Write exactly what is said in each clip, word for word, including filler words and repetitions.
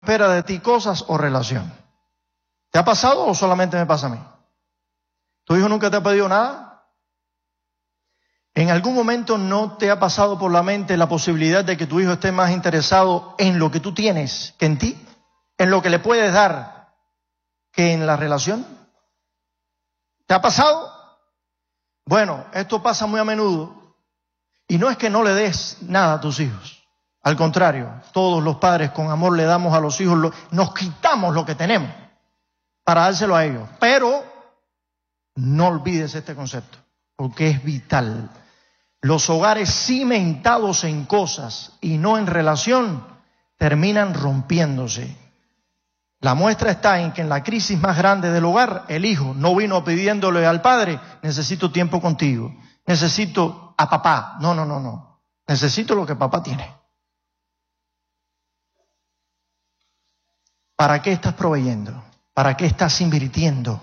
espera de ti cosas o relación. ¿Te ha pasado o solamente me pasa a mí? ¿Tu hijo nunca te ha pedido nada? ¿En algún momento no te ha pasado por la mente la posibilidad de que tu hijo esté más interesado en lo que tú tienes que en ti? ¿En lo que le puedes dar que en la relación? ¿Te ha pasado? Bueno, esto pasa muy a menudo y no es que no le des nada a tus hijos. Al contrario, todos los padres con amor le damos a los hijos, lo, nos quitamos lo que tenemos para dárselo a ellos. Pero no olvides este concepto, porque es vital. Los hogares cimentados en cosas y no en relación terminan rompiéndose. La muestra está en que en la crisis más grande del hogar, el hijo no vino pidiéndole al padre, necesito tiempo contigo, necesito a papá. No, no, no, no. Necesito lo que papá tiene. ¿Para qué estás proveyendo? ¿Para qué estás invirtiendo?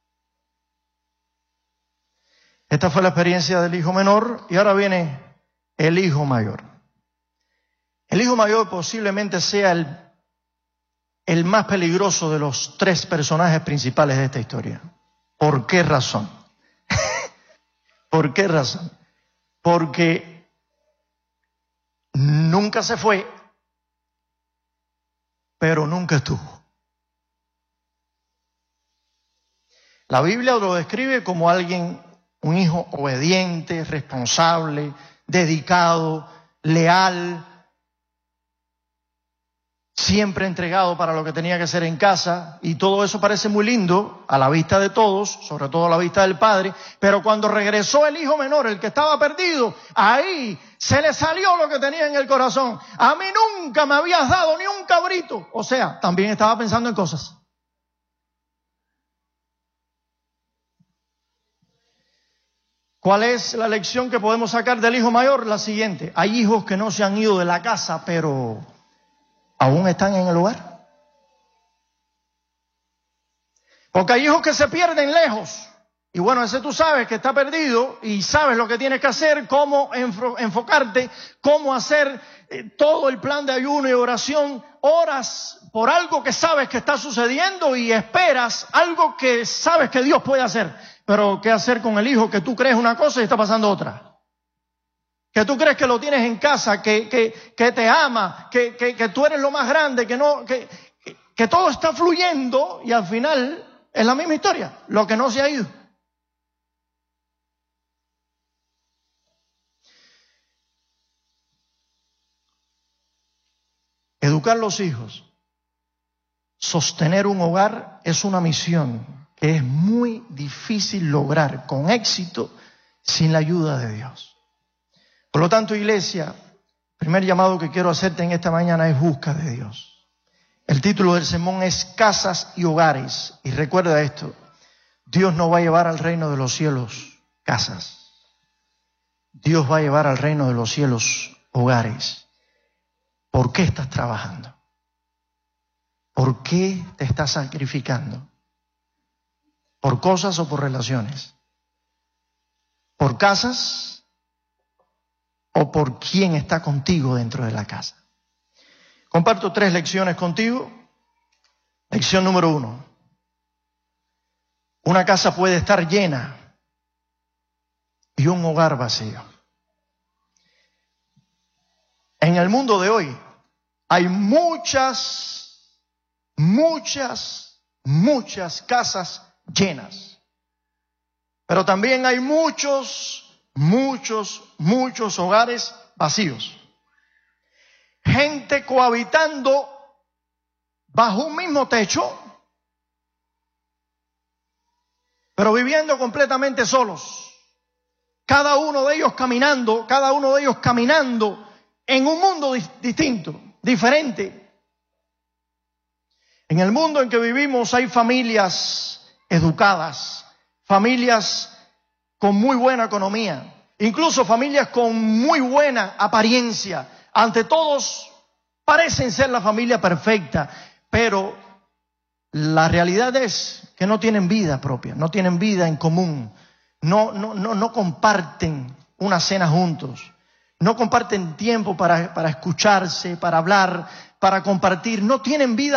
Esta fue la experiencia del hijo menor y ahora viene el hijo mayor. El hijo mayor posiblemente sea el, el más peligroso de los tres personajes principales de esta historia. ¿Por qué razón? ¿Por qué razón? Porque nunca se fue, pero nunca estuvo. La Biblia lo describe como alguien, un hijo obediente, responsable, dedicado, leal, siempre entregado para lo que tenía que hacer en casa, y todo eso parece muy lindo a la vista de todos, sobre todo a la vista del padre, pero cuando regresó el hijo menor, el que estaba perdido, ahí se le salió lo que tenía en el corazón. A mí nunca me habías dado ni un cabrito. O sea, también estaba pensando en cosas. ¿Cuál es la lección que podemos sacar del hijo mayor? La siguiente: hay hijos que no se han ido de la casa, pero aún están en el hogar. Porque hay hijos que se pierden lejos. Y bueno, ese tú sabes que está perdido y sabes lo que tienes que hacer, cómo enfocarte, cómo hacer eh, todo el plan de ayuno y oración. Oras por algo que sabes que está sucediendo y esperas algo que sabes que Dios puede hacer. Pero ¿qué hacer con el hijo que tú crees una cosa y está pasando otra? Que tú crees que lo tienes en casa, que, que, que te ama, que, que, que tú eres lo más grande, que, no, que, que, que todo está fluyendo y al final es la misma historia, lo que no se ha ido. Educar los hijos, sostener un hogar es una misión que es muy difícil lograr con éxito sin la ayuda de Dios. Por lo tanto, iglesia, el primer llamado que quiero hacerte en esta mañana es busca de Dios. El título del sermón es Casas y Hogares. Y recuerda esto: Dios no va a llevar al reino de los cielos casas. Dios va a llevar al reino de los cielos hogares. ¿Por qué estás trabajando? ¿Por qué te estás sacrificando? ¿Por cosas o por relaciones? ¿Por casas o por quién está contigo dentro de la casa? Comparto tres lecciones contigo. Lección número uno: una casa puede estar llena y un hogar vacío. En el mundo de hoy hay muchas, muchas, muchas casas llenas. Pero también hay muchos, muchos, muchos hogares vacíos. Gente cohabitando bajo un mismo techo, pero viviendo completamente solos. Cada uno de ellos caminando, cada uno de ellos caminando en un mundo di- distinto, diferente. En el mundo en que vivimos hay familias educadas, familias con muy buena economía, incluso familias con muy buena apariencia. Ante todos parecen ser la familia perfecta, pero la realidad es que no tienen vida propia, no tienen vida en común, no, no, no, no comparten una cena juntos. No comparten tiempo para, para escucharse, para hablar, para compartir, no tienen vida